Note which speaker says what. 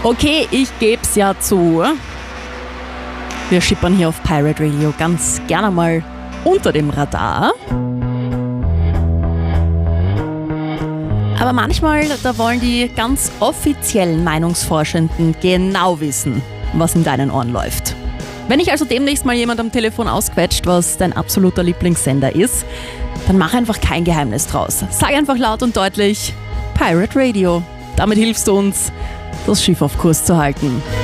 Speaker 1: Okay, ich geb's ja zu. Wir schippern hier auf Pirate Radio ganz gerne mal unter dem Radar. Aber manchmal, da wollen die ganz offiziellen Meinungsforschenden genau wissen, was in deinen Ohren läuft. Wenn dich also demnächst mal jemand am Telefon ausquetscht, was dein absoluter Lieblingssender ist, dann mach einfach kein Geheimnis draus. Sag einfach laut und deutlich Pirate Radio. Damit hilfst du uns, das Schiff auf Kurs zu halten.